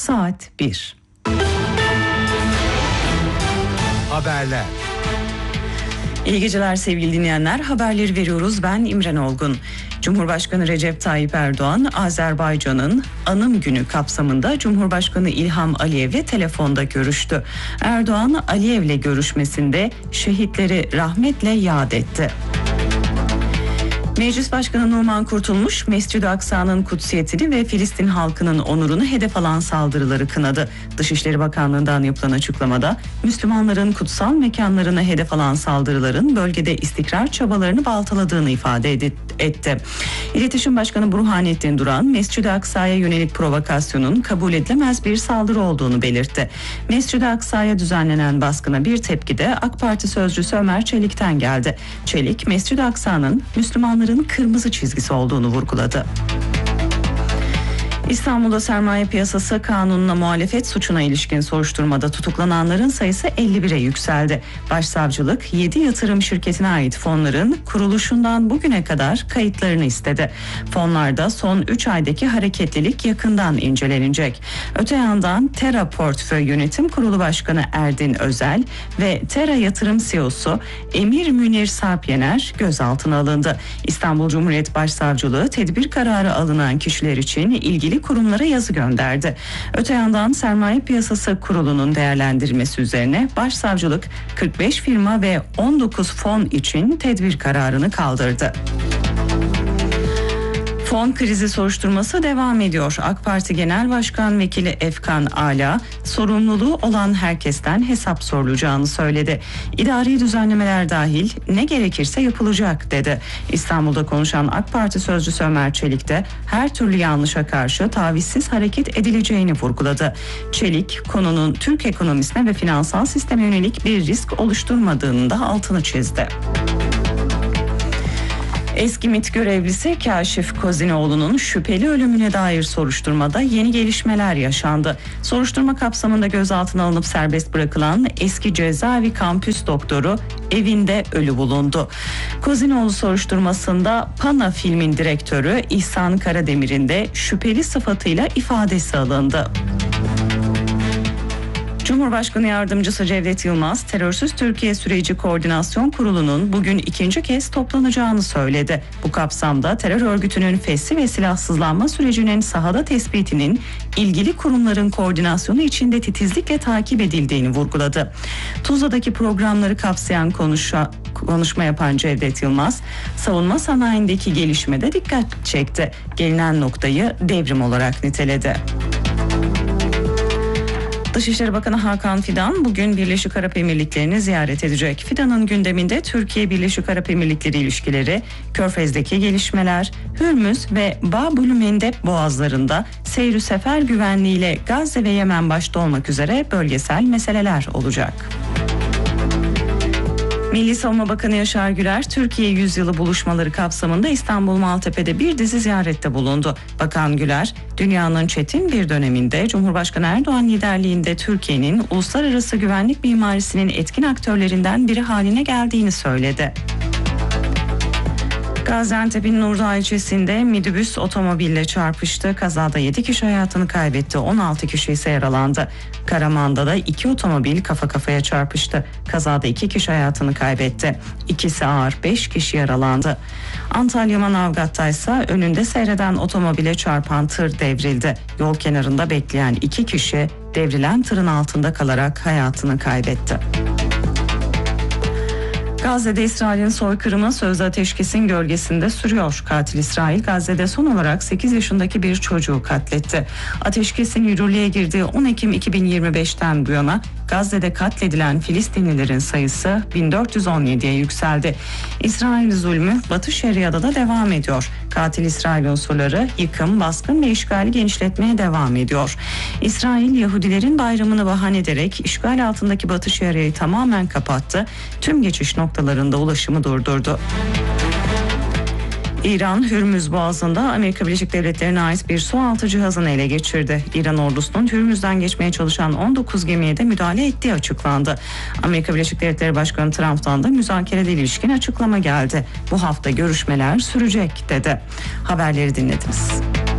saat 1. Haberler. İyi geceler sevgili dinleyenler. Haberleri veriyoruz. Ben İmren Olgun. Cumhurbaşkanı Recep Tayyip Erdoğan, Azerbaycan'ın Anım Günü kapsamında Cumhurbaşkanı İlham Aliyev'le telefonda görüştü. Erdoğan, Aliyev'le görüşmesinde şehitleri rahmetle yad etti. Meclis Başkanı Numan Kurtulmuş, Mescid-i Aksa'nın kutsiyetini ve Filistin halkının onurunu hedef alan saldırıları kınadı. Dışişleri Bakanlığı'ndan yapılan açıklamada, Müslümanların kutsal mekanlarına hedef alan saldırıların bölgede istikrar çabalarını baltaladığını ifade etti. İletişim Başkanı Burhanettin Duran, Mescid-i Aksa'ya yönelik provokasyonun kabul edilemez bir saldırı olduğunu belirtti. Mescid-i Aksa'ya düzenlenen baskına bir tepki de AK Parti sözcüsü Ömer Çelik'ten geldi. Çelik, Mescid-i Aksa'nın Müslümanların kırmızı çizgisi olduğunu vurguladı. İstanbul'da sermaye piyasası kanununa muhalefet suçuna ilişkin soruşturmada tutuklananların sayısı 51'e yükseldi. Başsavcılık 7 yatırım şirketine ait fonların kuruluşundan bugüne kadar kayıtlarını istedi. Fonlarda son 3 aydaki hareketlilik yakından incelenecek. Öte yandan Tera Portföy Yönetim Kurulu Başkanı Erdin Özel ve Tera Yatırım CEO'su Emir Münir Sarpyener gözaltına alındı. İstanbul Cumhuriyet Başsavcılığı tedbir kararı alınan kişiler için ilgili kurumlara yazı gönderdi. Öte yandan Sermaye Piyasası Kurulu'nun değerlendirmesi üzerine Başsavcılık 45 firma ve 19 fon için tedbir kararını kaldırdı. Fon krizi soruşturması devam ediyor. AK Parti Genel Başkan Vekili Efkan Ala, sorumluluğu olan herkesten hesap sorulacağını söyledi. İdari düzenlemeler dahil ne gerekirse yapılacak dedi. İstanbul'da konuşan AK Parti sözcüsü Ömer Çelik de her türlü yanlışa karşı tavizsiz hareket edileceğini vurguladı. Çelik, konunun Türk ekonomisine ve finansal sisteme yönelik bir risk oluşturmadığını da altını çizdi. Eski MİT görevlisi Kaşif Kozinoğlu'nun şüpheli ölümüne dair soruşturmada yeni gelişmeler yaşandı. Soruşturma kapsamında gözaltına alınıp serbest bırakılan eski cezaevi kampüs doktoru evinde ölü bulundu. Kozinoğlu soruşturmasında Pana filmin direktörü İhsan Karademir'in de şüpheli sıfatıyla ifadesi alındı. Cumhurbaşkanı Yardımcısı Cevdet Yılmaz, Terörsüz Türkiye Süreci Koordinasyon Kurulu'nun bugün ikinci kez toplanacağını söyledi. Bu kapsamda terör örgütünün fesli ve silahsızlanma sürecinin sahada tespitinin ilgili kurumların koordinasyonu içinde titizlikle takip edildiğini vurguladı. Tuzla'daki programları kapsayan konuşma yapan Cevdet Yılmaz, savunma sanayindeki gelişmede dikkat çekti. Gelinen noktayı devrim olarak niteledi. Dışişleri Bakanı Hakan Fidan bugün Birleşik Arap Emirlikleri'ni ziyaret edecek. Fidan'ın gündeminde Türkiye-Birleşik Arap Emirlikleri ilişkileri, Körfez'deki gelişmeler, Hürmüz ve Bab-ül Mendeb boğazlarında seyr-ü sefer güvenliğiyle Gazze ve Yemen başta olmak üzere bölgesel meseleler olacak. Milli Savunma Bakanı Yaşar Güler, Türkiye Yüzyılı buluşmaları kapsamında İstanbul Maltepe'de bir dizi ziyarette bulundu. Bakan Güler, dünyanın çetin bir döneminde Cumhurbaşkanı Erdoğan liderliğinde Türkiye'nin uluslararası güvenlik mimarisinin etkin aktörlerinden biri haline geldiğini söyledi. Gaziantep'in Nurdağ ilçesinde minibüs otomobille çarpıştı. Kazada 7 kişi hayatını kaybetti, 16 kişi ise yaralandı. Karaman'da da 2 otomobil kafa kafaya çarpıştı. Kazada 2 kişi hayatını kaybetti. İkisi ağır, 5 kişi yaralandı. Antalya Manavgat'ta ise önünde seyreden otomobile çarpan tır devrildi. Yol kenarında bekleyen 2 kişi devrilen tırın altında kalarak hayatını kaybetti. Gazze'de İsrail'in soykırımı sözde ateşkesin gölgesinde sürüyor. Katil İsrail Gazze'de son olarak 8 yaşındaki bir çocuğu katletti. Ateşkesin yürürlüğe girdiği 10 Ekim 2025'ten bu yana Gazze'de katledilen Filistinlilerin sayısı 1417'ye yükseldi. İsrail zulmü Batı Şeria'da da devam ediyor. Katil İsrail unsurları yıkım, baskın ve işgali genişletmeye devam ediyor. İsrail Yahudilerin bayramını bahane ederek işgal altındaki Batı Şeria'yı tamamen kapattı. Tüm geçiş noktalarında ulaşımı durdurdu. İran, Hürmüz Boğazı'nda Amerika Birleşik Devletleri'ne ait bir sualtı cihazını ele geçirdi. İran ordusunun Hürmüz'den geçmeye çalışan 19 gemiye de müdahale ettiği açıklandı. Amerika Birleşik Devletleri Başkanı Trump'tan da müzakerede ilişkin açıklama geldi. Bu hafta görüşmeler sürecek dedi. Haberleri dinlediniz.